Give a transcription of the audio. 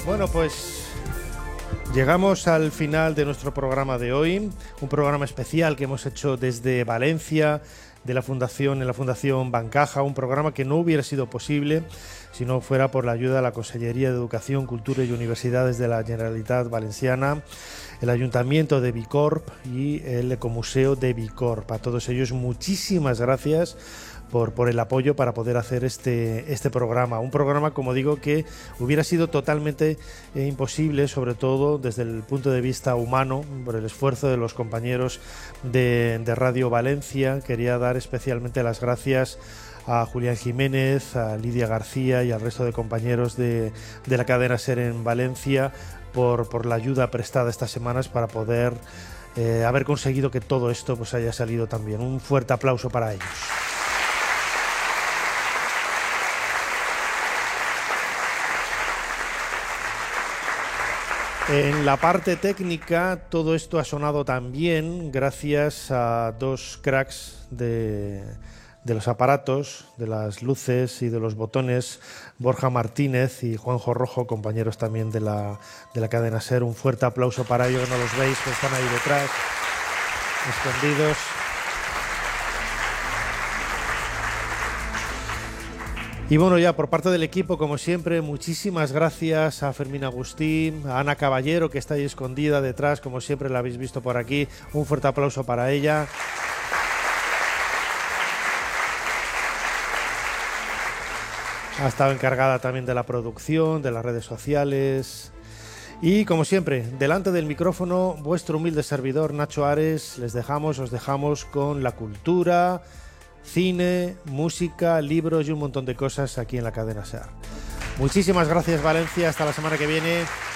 Bueno, pues llegamos al final de nuestro programa de hoy, un programa especial que hemos hecho desde Valencia, en la Fundación Bancaja, un programa que no hubiera sido posible si no fuera por la ayuda de la Consellería de Educación, Cultura y Universidades de la Generalitat Valenciana, el Ayuntamiento de Bicorb y el Ecomuseo de Bicorb. A todos ellos, muchísimas gracias por el apoyo para poder hacer este programa. Un programa, como digo, que hubiera sido totalmente imposible, sobre todo desde el punto de vista humano, por el esfuerzo de los compañeros de Radio Valencia. Quería dar especialmente las gracias a Julián Jiménez, a Lidia García y al resto de compañeros de la cadena SER en Valencia por la ayuda prestada estas semanas para poder haber conseguido que todo esto pues haya salido tan bien. Un fuerte aplauso para ellos. En la parte técnica todo esto ha sonado tan bien gracias a dos cracks de los aparatos, de las luces y de los botones, Borja Martínez y Juanjo Rojo, compañeros también de la cadena SER. Un fuerte aplauso para ellos, que no los veis, que están ahí detrás, escondidos. Y bueno, ya por parte del equipo, como siempre, muchísimas gracias a Fermín Agustín, a Ana Caballero, que está ahí escondida detrás, como siempre la habéis visto por aquí. Un fuerte aplauso para ella. Ha estado encargada también de la producción, de las redes sociales. Y como siempre, delante del micrófono, vuestro humilde servidor Nacho Ares. Os dejamos con la cultura, cine, música, libros y un montón de cosas aquí en la cadena SER. Muchísimas gracias, Valencia. Hasta la semana que viene.